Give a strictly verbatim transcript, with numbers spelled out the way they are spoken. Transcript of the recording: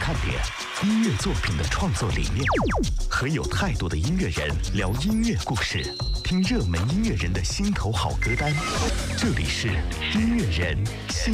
看点，音乐作品的创作理念，和有态度的音乐人聊音乐故事，听热门音乐人的心头好歌单。这里是音乐人心